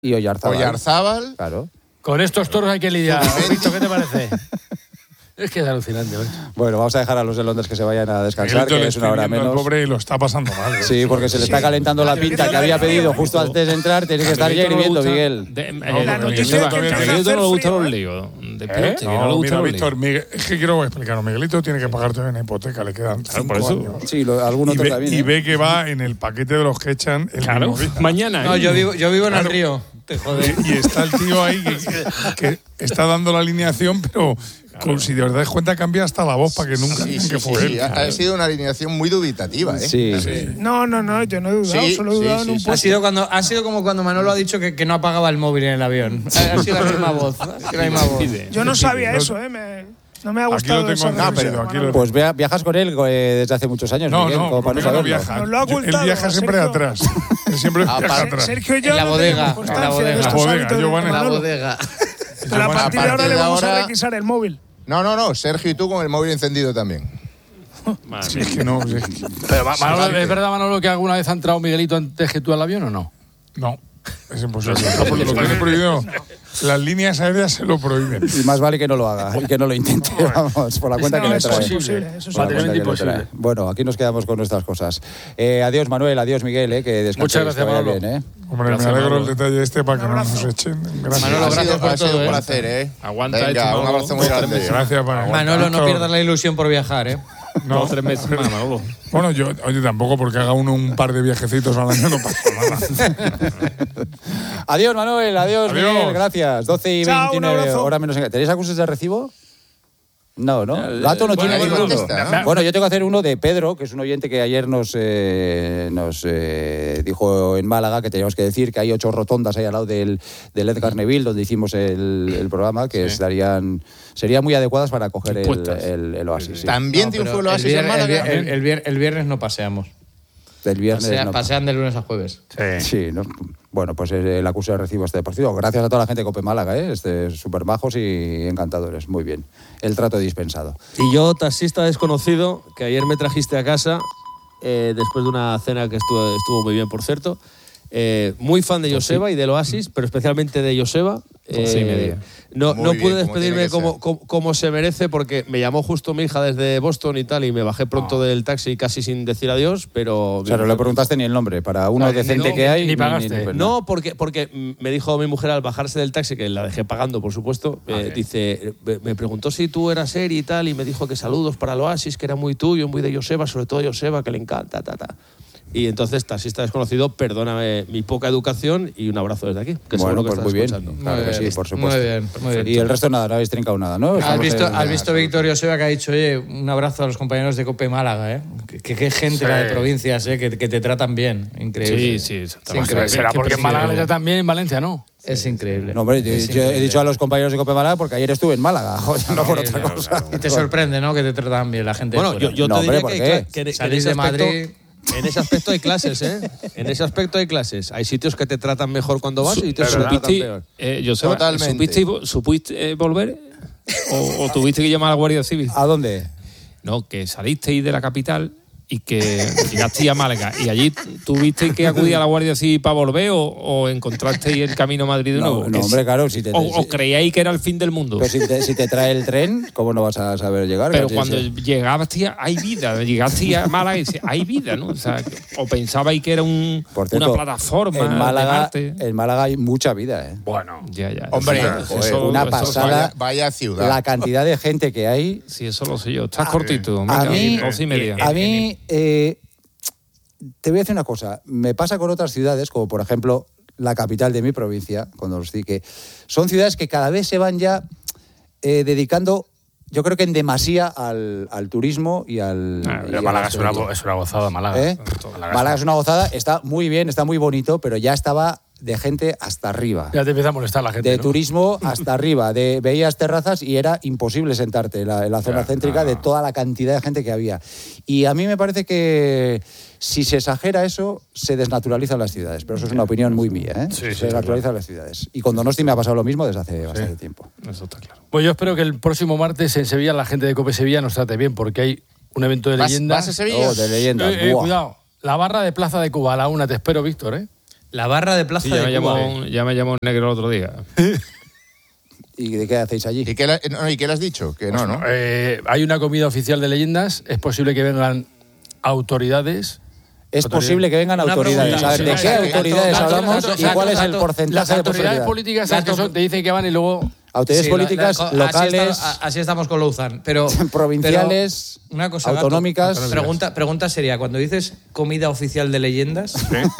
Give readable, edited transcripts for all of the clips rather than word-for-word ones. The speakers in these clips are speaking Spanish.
Y Oyarzábal. Claro. Con estos toros hay que lidiar. Víctor, ¿qué te parece? Es que es alucinante, ¿eh? Bueno, vamos a dejar a los de Londres que se vayan a descansar, que es una hora menos. El pobre lo está pasando mal. Sí, porque se le está calentando la pinta que había pedido justo antes de entrar. Tiene que estar ya hirviendo, Miguel. La noticia que Miguelito no le gustan los líos. No le gustan los Víctor, es que quiero explicaros. Miguelito tiene que pagar todavía una hipoteca, le quedan 5 años. Sí, algunos también. Y ve que va en el paquete de los que echan el Claro, mañana. No, yo vivo en el río. Te joder. Y está el tío ahí que está dando la alineación, pero si de verdad es cuenta cambia hasta la voz para que nunca fue él. Ha sido una alineación muy dubitativa, ¿eh? Sí. No, yo no he dudado, solo he dudado en un poco. Ha sido como cuando Manolo ha dicho que no apagaba el móvil en el avión. Ha sido la misma voz. Yo no sabía eso, no me ha gustado. Pues viajas con él desde hace muchos años. No, Miguel, no viaja. Nos lo ha ocultado, él viaja siempre de atrás. Él siempre viaja atrás. Sergio y yo En la bodega. En la bodega. Pero a partir de ahora le vamos a requisar el móvil. No, Sergio y tú con el móvil encendido también. Sí, es que no. Pero, Manolo, ¿es verdad, Manolo, que alguna vez ha entrado Miguelito antes que tú al avión o no? No, es imposible. Lo tiene prohibido. Las líneas aéreas se lo prohíben. Y más vale que no lo haga y que no lo intente, vamos, por la cuenta que le trae. Eso es materialmente imposible. Bueno, aquí nos quedamos con nuestras cosas. Adiós, Manuel, adiós, Miguel, que descanséis. Muchas gracias, Manolo. Bien, Hombre, gracias, me alegro el detalle para que no nos echen. Gracias. Manolo, gracias por Ha sido todo, un placer, ¿eh? Aguanta. Venga, un abrazo muy grande. Gracias, Manolo, no pierdas la ilusión por viajar, ¿eh? No, 3 meses más, Manolo. Bueno, oye, tampoco porque haga uno un par de viajecitos al año no pasa nada. Adiós, Manuel, adiós, Miguel, gracias. 12:29, hora menos. ¿Tenéis acuses de recibo? No. Gato no tiene ninguno. Bueno, yo tengo que hacer uno de Pedro, que es un oyente que ayer nos dijo en Málaga que teníamos que decir que hay 8 rotondas ahí al lado del Edgar Neville, donde hicimos el programa, que serían muy adecuadas para coger el Oasis. Sí. ¿También triunfó el Oasis en Málaga? El viernes no paseamos. Del viernes Pasean de lunes a jueves. Sí, ¿no? Bueno, pues el acuse de recibo este partido. Gracias a toda la gente de Cope Málaga, súper majos y encantadores. Muy bien. El trato dispensado. Y yo, taxista desconocido, que ayer me trajiste a casa, después de una cena que estuvo muy bien, por cierto. Muy fan de Joseba y del Oasis, pero especialmente de Joseba. No pude despedirme como se merece, porque me llamó justo mi hija desde Boston y tal, y me bajé pronto del taxi casi sin decir adiós, pero... O sea, no le preguntaste ni el nombre, para uno decente que hay... Ni pagaste. No, porque me dijo mi mujer al bajarse del taxi, que la dejé pagando, por supuesto, dice, me preguntó si tú eras Eri y tal, y me dijo que saludos para el Oasis, que era muy tuyo, muy de Joseba, sobre todo Joseba, que le encanta, Y entonces, taxista desconocido, perdóname mi poca educación y un abrazo desde aquí. Que bueno, pues que muy bien. Claro que sí, por supuesto. Muy bien. Y el resto nada, no habéis trincado nada, ¿no? ¿Has visto Víctor Joseba que ha dicho, oye, un abrazo a los compañeros de Cope Málaga, ¿eh? Qué gente la de provincias, que te tratan bien. Increíble. Sí. Será porque en Málaga le tratan bien, en Valencia no. Es increíble. No, hombre, yo he dicho a los compañeros de Cope Málaga porque ayer estuve en Málaga, no por otra cosa. Y te sorprende, ¿no? Que te tratan bien la gente. Bueno, yo te diría que salís de Madrid... En ese aspecto hay clases, ¿eh? En ese aspecto hay clases. Hay sitios que te tratan mejor cuando vas y sitios que te tratan peor. ¿Supiste volver? ¿O tuviste que llamar a la Guardia Civil? ¿A dónde? No, que salisteis de la capital y que llegasteis a Málaga. ¿Y allí tuviste que acudir a la Guardia Civil para volver o encontrasteis el camino a Madrid de nuevo? No, hombre, claro. ¿O creíais que era el fin del mundo? Pero si te trae el tren, ¿cómo no vas a saber llegar? Pero cuando llegaste hay vida. Llegaste a Málaga y dices, hay vida, ¿no? O pensabais que era una plataforma en Málaga, de Marte. En Málaga hay mucha vida, ¿eh? Bueno, ya. Hombre, una pasada. Vaya ciudad. La cantidad de gente que hay. Sí, eso lo sé yo. Estás cortito. A mí, 12:30. A mí te voy a decir una cosa. Me pasa con otras ciudades, como por ejemplo la capital de mi provincia, cuando os digo que son ciudades que cada vez se van ya dedicando, yo creo que en demasía al turismo y al... Málaga es una gozada, Málaga. Málaga es una gozada, está muy bien, está muy bonito, pero ya estaba de gente hasta arriba. Ya te empieza a molestar la gente, de ¿no? turismo hasta arriba. Veías terrazas y era imposible sentarte en la zona céntrica de toda la cantidad de gente que había. Y a mí me parece que si se exagera eso, se desnaturalizan las ciudades. Pero eso es una opinión muy mía, ¿eh? Sí, se desnaturalizan las ciudades. Y con Donosti me ha pasado lo mismo desde hace bastante tiempo. Eso está claro. Pues yo espero que el próximo martes en Sevilla la gente de Cope Sevilla nos trate bien, porque hay un evento de leyendas. ¿Vas a Sevilla? De leyendas. Cuidado. La barra de Plaza de Cuba a la 1, te espero, Víctor, ¿eh? La barra de Plaza de Cuba. Ya me llamó negro el otro día. ¿Y de qué hacéis allí? ¿Y qué le has dicho? Que no, ¿no? Hay una comida oficial de leyendas. Es posible que vengan autoridades. Es posible que vengan autoridades. A ver, ¿de qué autoridades hablamos y cuál es el porcentaje las de autoridades posibilidad? políticas te dicen que van y luego... Autoridades políticas locales, así estamos con Louzán. Pero, provinciales, pero una cosa, autonómicas. Pregunta seria. Cuando dices comida oficial de leyendas,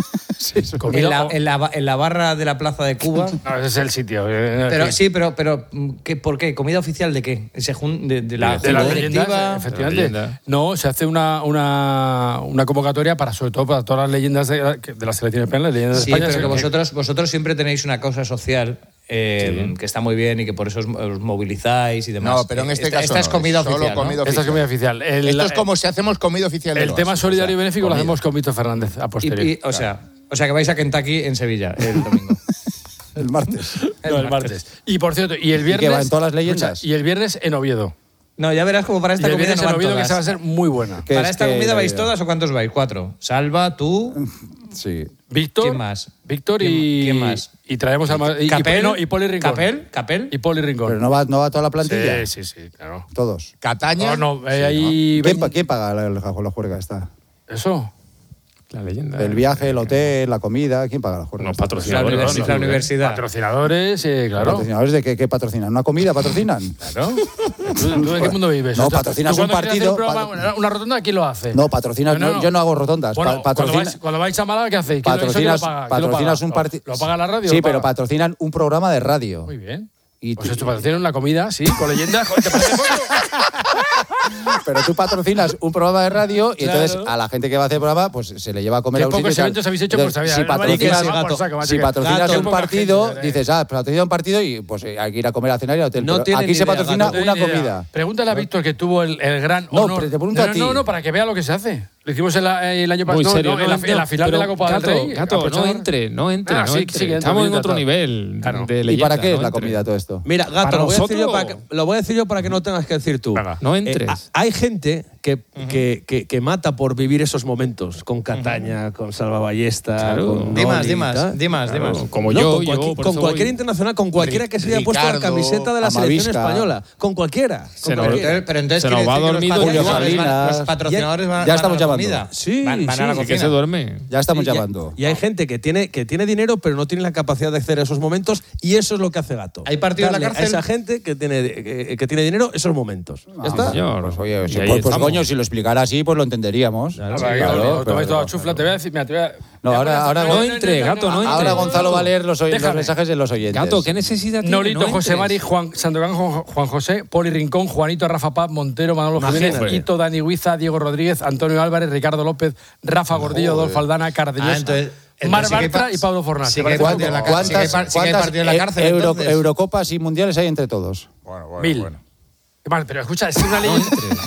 en la barra de la Plaza de Cuba... No, ese es el sitio. Pero ¿por qué? ¿Comida oficial de qué? ¿De la directiva? Efectivamente. No, se hace una convocatoria sobre todo para todas las leyendas de la selección española, leyendas de España. Pero que vosotros siempre tenéis una cosa social que está muy bien y que por eso os movilizáis y demás. No, pero en este caso esta es comida solo oficial, comida ¿no? Esta es comida oficial. Esto es como si hacemos comida oficial. El tema solidario y benéfico lo hacemos con Víctor Fernández a posteriori. O sea que vais a Kentucky en Sevilla el domingo. El martes. El martes. Y por cierto, y el viernes... ¿Y que va en todas las leyendas? Y el viernes en Oviedo. No, ya verás como para esta comida no van Oviedo, todas. que se va a ser muy buena. ¿Para esta comida vais todas o cuántos vais? 4. Salva, tú... Sí. Víctor. ¿Quién más? Víctor y... ¿Quién más? Y traemos a... Y Poli Rincón. ¿Capel? Y Poli Rincón. Pero no va toda la plantilla. Sí, claro. Todos. Cataña. ¿Quién paga la juerga esta? Eso. La leyenda. El viaje, el hotel, la comida, ¿quién paga la juerga? Los patrocinadores. La universidad. Patrocinadores, claro. ¿Patrocinadores de qué patrocinan? ¿Una comida patrocinan? Claro. ¿Tú en qué mundo vives? No, patrocinas un partido. ¿Una rotonda? ¿Quién lo hace? No, patrocinas. No, yo no hago rotondas. Bueno, cuando vais a Málaga, ¿qué hacéis? Patrocinas un partido. ¿Lo paga la radio? Sí, pero patrocinan un programa de radio. Muy bien. Y pues esto patrocinan una comida, sí, con leyendas. ¿Te parece poco? Pero tú patrocinas un programa de radio y entonces a la gente que va a hacer el programa pues se le lleva a comer a un sitio. ¿Qué pocos eventos habéis hecho por saber? Si patrocinas un partido, dices, patrocina un partido y pues hay que ir a comer a cenar y al hotel. No aquí se patrocina una comida. Pregúntale a Víctor, que tuvo el gran honor. No, te pregunto a ti. No, para que vea lo que se hace. Lo hicimos el año Muy pasado, serio, en la final de la Copa del Rey. Gato, no entre. Estamos en otro nivel de leyenda. ¿Y para qué es la comida todo esto? Mira, Gato, lo voy a decir yo para que no tengas que decir tú. No entres. Hay gente que mata por vivir esos momentos, con Cataña, con Salva Ballesta, con Dimas. Como con cualquier internacional, con cualquiera que se haya puesto la camiseta de la selección española, con cualquiera. Pero entonces se nos va dormido los patrocinadores van ya estamos llamando. Sí, van a la cocina. Que se duerme. Ya estamos llamando. Y hay gente que tiene dinero, pero no tiene la capacidad de acceder a esos momentos, y eso es lo que hace Gato. ¿Hay partido en la cárcel? A esa gente que tiene dinero esos momentos. ¿Ya está? Señor. Pues oye, coño, si lo explicara así, pues lo entenderíamos. Claro, tomáis toda chufla, te voy a decir, no, ahora no entre, Gato, no entre. Ahora Gonzalo va a leer los mensajes de los oyentes. Gato, ¿qué necesidad tiene? Nolito, José Mari, Juan Sandokan, Juan José, Poli Rincón, Juanito, Rafa Paz, Montero, Manolo Jiménez, Hito, Dani Huiza, Diego Rodríguez, Antonio Álvarez, Ricardo López, Rafa Gordillo, Adolfo Aldana, Cardeñosa, Mar Bartra y Pablo Fornás. ¿Cuántas Eurocopas y mundiales hay entre todos? Bueno. 1000. Vale, pero escucha, es una leyenda.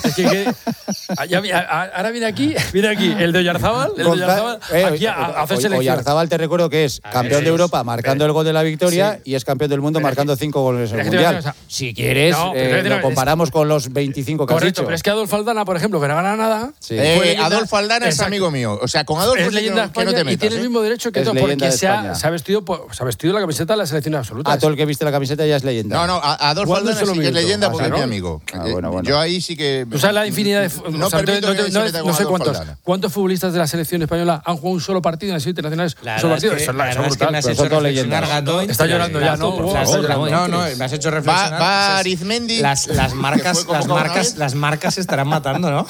Ahora viene aquí el de Oyarzábal. Aquí a hacer selección. Oyarzábal, te recuerdo que es campeón de Europa marcando el gol de la victoria y es campeón del mundo marcando 5 goles en el mundial. Si quieres, lo comparamos con los 25 que has dicho. Correcto, pero es que Adolfo Aldana, por ejemplo, que no gana nada. Adolfo Aldana es amigo mío. O sea, con Adolfo es leyenda que no te metas. Y tiene el mismo derecho que todos, porque se ha vestido la camiseta de la selección absoluta. A todo el que viste la camiseta ya es leyenda. No, Adolfo Aldana sí que es leyenda porque es mi amigo. Bueno. Yo ahí sí que... Tú sabes la infinidad de... No sé cuántos futbolistas de la selección española han jugado un solo partido en las internacionales. Un solo partido. Eso es brutal. Está llorando ya, ¿no? No, me has hecho reflexionar. Va Arizmendi. Las marcas se estarán matando, ¿no?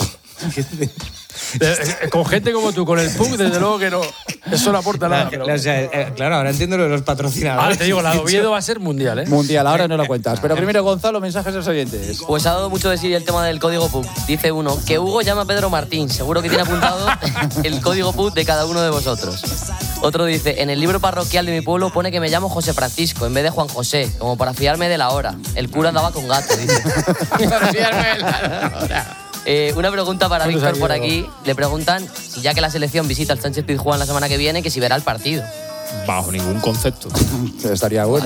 Con gente como tú, con el punk, desde luego que no. Eso no aporta nada. Claro, ahora entiendo lo de los patrocinadores. Ahora te digo, la de Oviedo va a ser mundial, ¿eh? Mundial, ahora no lo cuentas. Pero primero, Gonzalo, mensajes de los oyentes. Pues ha dado mucho de sí el tema del código PUC. Dice uno, que Hugo llama a Pedro Martín. Seguro que tiene apuntado el código PUC de cada uno de vosotros. Otro dice, en el libro parroquial de mi pueblo pone que me llamo José Francisco en vez de Juan José, como para fiarme de la hora. El cura andaba con gato, dice. Para fiarme de la hora. Una pregunta para Víctor por aquí. Le preguntan si ya que la selección visita el Sánchez Pizjuán la semana que viene, que si verá el partido. Bajo ningún concepto. Estaría bueno.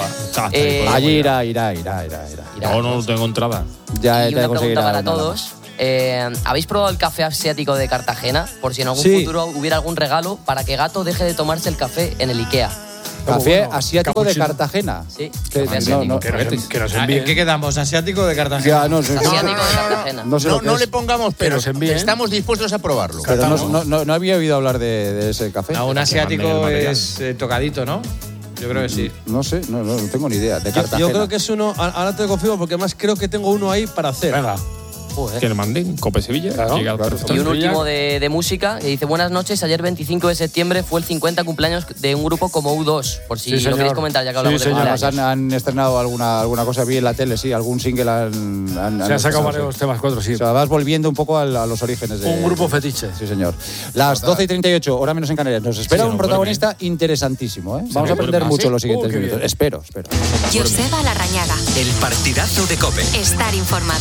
Vale. Allí irá. No tengo entrada. Y una pregunta para todos. ¿Habéis probado el café asiático de Cartagena? Por si en algún futuro hubiera algún regalo para que Gato deje de tomarse el café en el Ikea. Café asiático de Cartagena. Sí, que nos envíen. ¿En qué quedamos? ¿Asiático de Cartagena? Ya, no sé. Asiático de Cartagena. No le pongamos pero estamos dispuestos a probarlo. Pero no había oído hablar de ese café. No, un asiático es tocadito, ¿no? Yo creo que sí. No sé, no tengo ni idea. De Cartagena. Yo creo que es uno, ahora te confirmo porque además creo que tengo uno ahí para hacer. Venga. Que le manden Cope Sevilla. Claro. Y un último de música que dice: buenas noches, ayer 25 de septiembre fue el 50 cumpleaños de un grupo como U2, por si lo queréis comentar ya que hablamos de cumpleaños. Además han estrenado alguna cosa, vi en la tele, sí, algún single se han sacado varios temas, 4, sí. O sea, vas volviendo un poco a los orígenes de... Un grupo fetiche. Sí, señor. Las 12:38, hora menos en Canarias. Nos espera un protagonista interesantísimo, ¿eh? Vamos a aprender mucho los siguientes minutos. Espero. Joseba Larrañaga. El partidazo de COPE. Estar informado.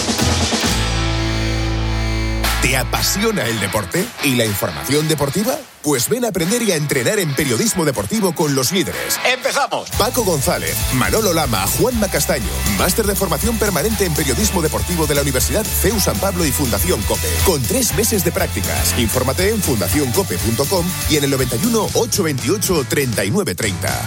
¿Te apasiona el deporte y la información deportiva? Pues ven a aprender y a entrenar en periodismo deportivo con los líderes. ¡Empezamos! Paco González, Manolo Lama, Juanma Castaño. Máster de formación permanente en periodismo deportivo de la Universidad CEU San Pablo y Fundación COPE. Con 3 meses de prácticas. Infórmate en fundacioncope.com y en el 91 828 3930.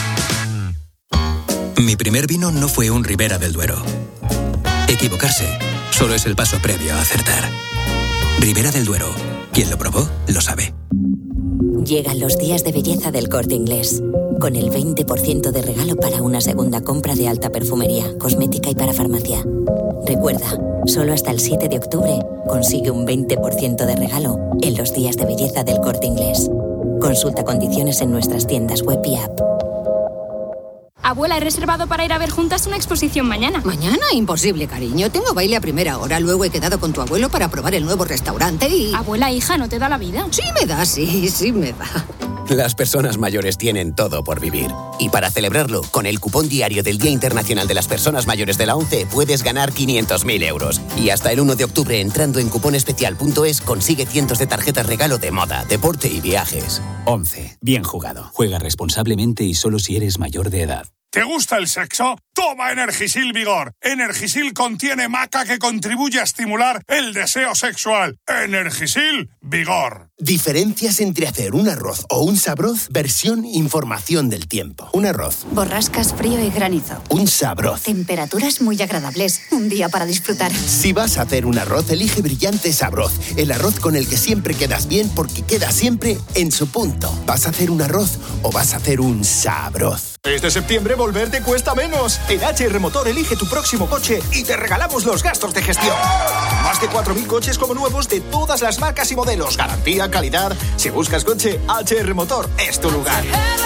Mi primer vino no fue un Ribera del Duero. Equivocarse solo es el paso previo a acertar. Ribera del Duero. Quien lo probó, lo sabe. Llegan los días de belleza del Corte Inglés. Con el 20% de regalo para una segunda compra de alta perfumería, cosmética y para farmacia. Recuerda, solo hasta el 7 de octubre consigue un 20% de regalo en los días de belleza del Corte Inglés. Consulta condiciones en nuestras tiendas web y app. Abuela, he reservado para ir a ver juntas una exposición mañana. ¿Mañana? Imposible, cariño. Tengo baile a primera hora. Luego he quedado con tu abuelo para probar el nuevo restaurante y... Abuela, hija, ¿no te da la vida? Sí me da, sí me da. Las personas mayores tienen todo por vivir. Y para celebrarlo, con el cupón diario del Día Internacional de las Personas Mayores de la ONCE puedes ganar 500.000 euros. Y hasta el 1 de octubre, entrando en cuponespecial.es, consigue cientos de tarjetas regalo de moda, deporte y viajes. ONCE. Bien jugado. Juega responsablemente y solo si eres mayor de edad. ¿Te gusta el sexo? Toma Energisil Vigor. Energisil contiene maca que contribuye a estimular el deseo sexual. Energisil Vigor. Diferencias entre hacer un arroz o un sabroz, versión información del tiempo. Un arroz. Borrascas, frío y granizo. Un sabroz. Temperaturas muy agradables. Un día para disfrutar. Si vas a hacer un arroz, elige Brillante Sabroz. El arroz con el que siempre quedas bien porque queda siempre en su punto. ¿Vas a hacer un arroz o vas a hacer un sabroz? Este septiembre volver te cuesta menos. En HR Motor elige tu próximo coche y te regalamos los gastos de gestión. Más de 4.000 coches como nuevos de todas las marcas y modelos. Garantía, calidad. Si buscas coche, HR Motor es tu lugar.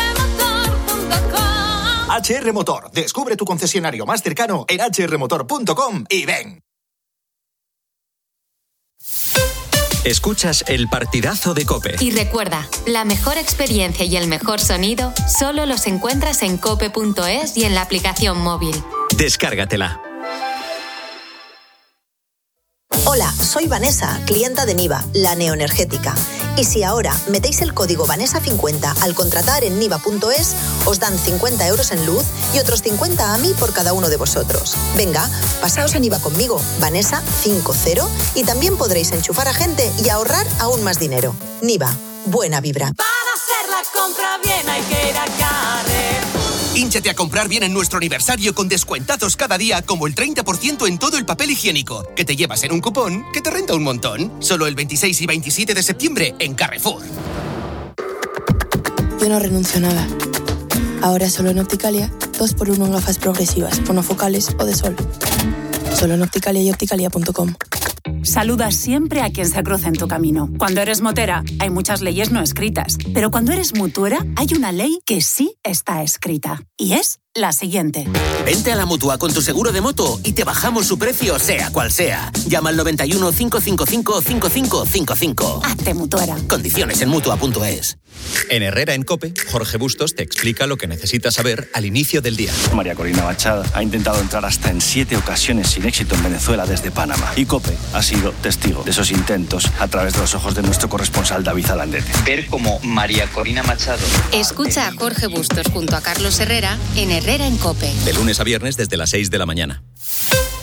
HR Motor. Descubre tu concesionario más cercano en hrmotor.com y ven. Escuchas el partidazo de COPE. Y recuerda, la mejor experiencia y el mejor sonido solo los encuentras en cope.es y en la aplicación móvil. Descárgatela. Hola, soy Vanessa, clienta de Niva, la neoenergética. Y si ahora metéis el código Vanessa50 al contratar en niva.es, os dan 50 euros en luz y otros 50 a mí por cada uno de vosotros. Venga, pasaos a Niva conmigo, Vanessa50, y también podréis enchufar a gente y ahorrar aún más dinero. Niva, buena vibra. Para hacer la compra bien hay que ir a Carrefour. Hínchate a comprar bien en nuestro aniversario con descuentazos cada día, como el 30% en todo el papel higiénico, que te llevas en un cupón que te renta un montón. Solo el 26 y 27 de septiembre en Carrefour. Yo no renuncio a nada. Ahora solo en Opticalia, 2x1 en gafas progresivas, monofocales o de sol. Solo en Opticalia y opticalia.com. Saluda siempre a quien se cruza en tu camino. Cuando eres motera, hay muchas leyes no escritas. Pero cuando eres mutuera, hay una ley que sí está escrita. Y es la siguiente. Vente a la Mutua con tu seguro de moto y te bajamos su precio, sea cual sea. Llama al 91 555 5555. Hazte mutuera. Condiciones en Mutua.es. En Herrera en COPE, Jorge Bustos te explica lo que necesitas saber al inicio del día. María Corina Machado ha intentado entrar hasta en 7 ocasiones sin éxito en Venezuela desde Panamá. Y COPE ha sido testigo de esos intentos a través de los ojos de nuestro corresponsal David Alandete. Ver cómo María Corina Machado... Escucha a Jorge Bustos junto a Carlos Herrera en Herrera en COPE. De lunes a viernes desde las 6 de la mañana.